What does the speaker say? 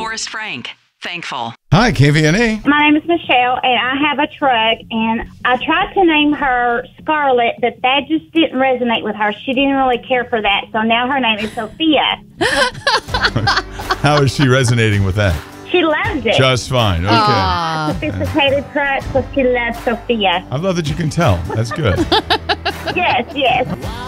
Forrest Frank. Thankful. Hi, KVNA. My name is Michelle, and I have a truck, and I tried to name her Scarlett, but that just didn't resonate with her. She didn't really care for that, so now her name is Sophia. How is she resonating with that? She loves it. Just fine. Okay. Sophisticated truck, so she loves Sophia. I love that you can tell. That's good. Yes, yes.